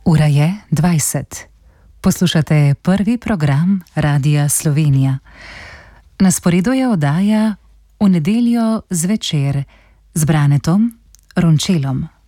Ura je 20. Poslušate prvi program Radia Slovenija. Na sporedu je oddaja V nedeljo zvečer z Branetom Rončelom.